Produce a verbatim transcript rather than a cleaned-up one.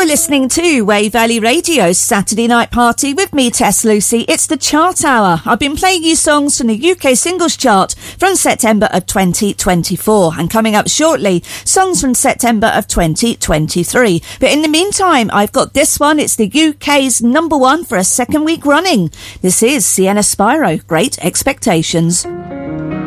You're listening to Wave Valley Radio's Saturday Night Party with me, Tess Lucy. It's the Chart Hour. I've been playing you songs from the U K Singles Chart from September of twenty twenty-four, and coming up shortly, songs from September of twenty twenty-three. But in the meantime, I've got this one. It's the U K's number one for a second week running. This is Sienna Spiro, Great Expectations.